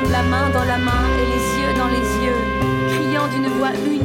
la main dans la main et les yeux dans les yeux, criant d'une voix unie.